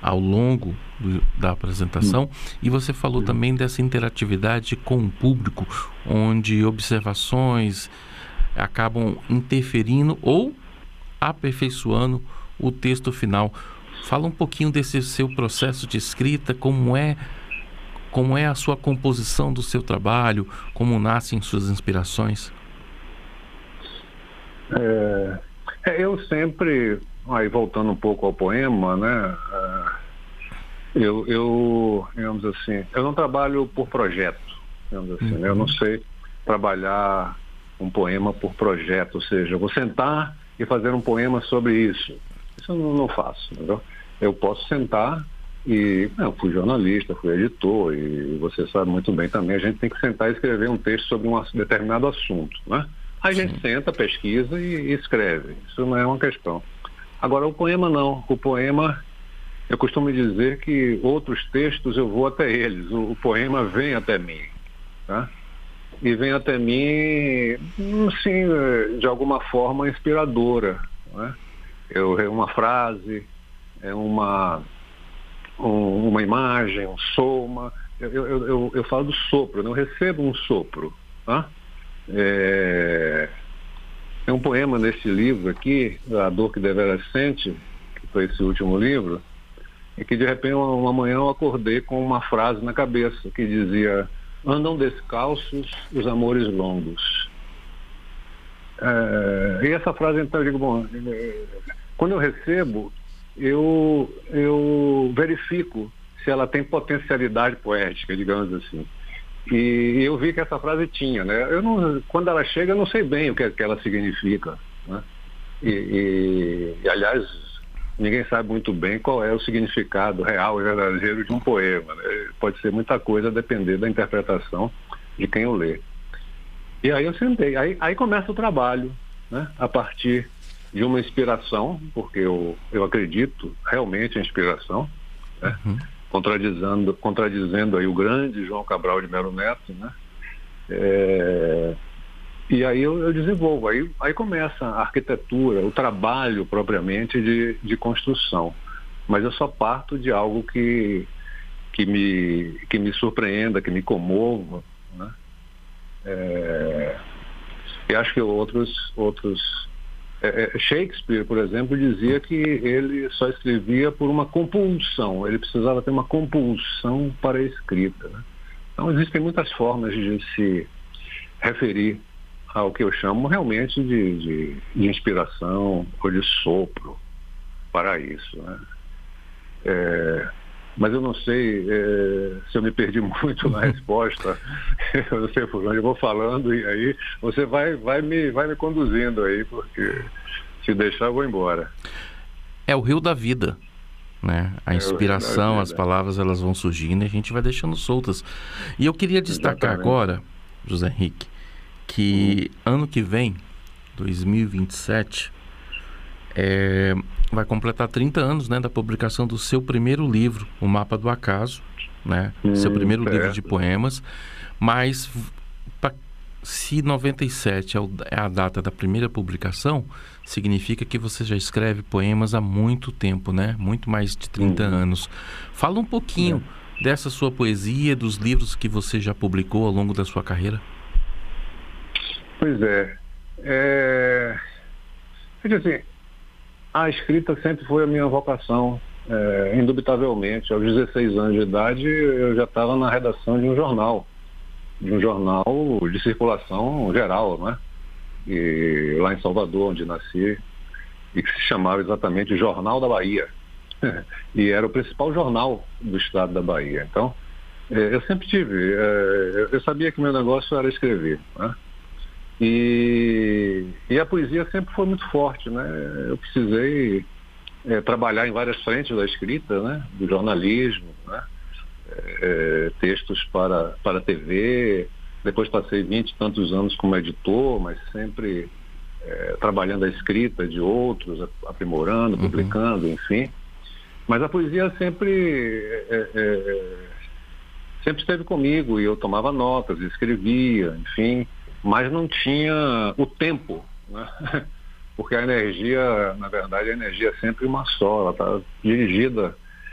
ao longo da apresentação, e você falou também dessa interatividade com o público, onde observações acabam interferindo ou aperfeiçoando o texto final. Fala um pouquinho desse seu processo de escrita, como é a sua composição do seu trabalho, como nascem suas inspirações. Eu sempre, aí voltando um pouco ao poema, né? Digamos assim, eu não trabalho por projeto, digamos assim, né? Eu não sei trabalhar um poema por projeto, ou seja, eu vou sentar e fazer um poema sobre isso. Isso eu não faço, entendeu? Eu posso sentar e... eu fui jornalista, fui editor, e você sabe muito bem também, a gente tem que sentar e escrever um texto sobre um determinado assunto, né? Aí a gente senta, pesquisa e escreve. Isso não é uma questão. Agora, o poema não. O poema, eu costumo dizer que outros textos eu vou até eles. O poema vem até mim, tá? E vem até mim, sim, de alguma forma inspiradora, né? Uma frase, uma imagem, um som. Eu falo do sopro, né? Eu recebo um sopro, tá? É um poema nesse livro aqui, A Dor que Devera Sente, que foi esse último livro, e que de repente uma manhã eu acordei com uma frase na cabeça que dizia: andam descalços os amores longos. E essa frase, então, eu digo, bom, quando eu recebo, eu verifico se ela tem potencialidade poética, digamos assim. E eu vi que essa frase tinha, né? Quando ela chega, eu não sei bem o que ela significa, né? Aliás, ninguém sabe muito bem qual é o significado real e verdadeiro de um poema, né? Pode ser muita coisa a depender da interpretação de quem o lê. E aí eu sentei, aí começa o trabalho, né? A partir de uma inspiração, porque eu acredito realmente em inspiração, né? Contradizendo aí o grande João Cabral de Melo Neto, né? E aí eu desenvolvo, aí começa a arquitetura, o trabalho propriamente de construção. Mas eu só parto de algo que me surpreenda, que me comova, né? E acho que outros Shakespeare, por exemplo, dizia que ele só escrevia por uma compulsão, ele precisava ter uma compulsão para a escrita, né? Então existem muitas formas de se referir ao que eu chamo realmente de inspiração ou de sopro para isso, né? Mas eu não sei se eu me perdi muito na resposta. Eu não sei por onde eu vou falando, e aí você vai me conduzindo aí, porque se deixar eu vou embora. É o rio da vida, né? A inspiração, as palavras, elas vão surgindo e a gente vai deixando soltas. E eu queria destacar agora, José Henrique, que ano que vem, 2027, vai completar 30 anos, né, da publicação do seu primeiro livro, O Mapa do Acaso, né? Seu primeiro livro de poemas. Mas se 97 é a data da primeira publicação, significa que você já escreve poemas há muito tempo, né? Muito mais de 30 anos. Fala um pouquinho dessa sua poesia, dos livros que você já publicou ao longo da sua carreira. Pois assim, a escrita sempre foi a minha vocação, indubitavelmente. Aos 16 anos de idade, eu já estava na redação de um jornal de circulação geral, né? E lá em Salvador, onde nasci, e que se chamava exatamente Jornal da Bahia. E era o principal jornal do estado da Bahia. Então, eu sempre tive, eu sabia que meu negócio era escrever, né? E a poesia sempre foi muito forte, né? Eu precisei trabalhar em várias frentes da escrita, né? Do jornalismo, né? Textos para a TV. Depois passei 20 e tantos anos como editor, mas sempre trabalhando a escrita de outros, aprimorando, publicando, enfim. Mas a poesia sempre esteve comigo, e eu tomava notas, escrevia, enfim. Mas não tinha o tempo, né? Porque a energia, na verdade, a energia é sempre uma só, ela está dirigida